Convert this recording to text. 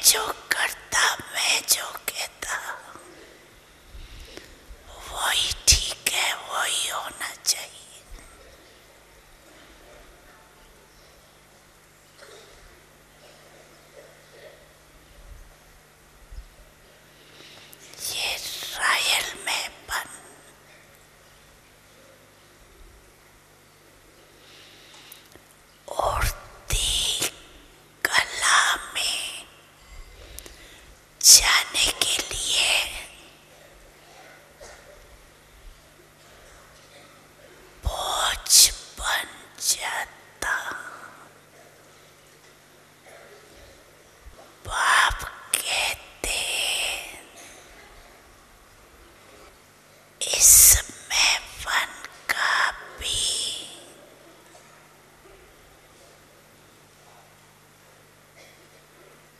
जो करता, मैं जो कहता, वही ठीक है, वही होना चाहिए। ये रायल में बन उड़ती कला में जाने के लिए बोझ बन जाता। बाप कहते इस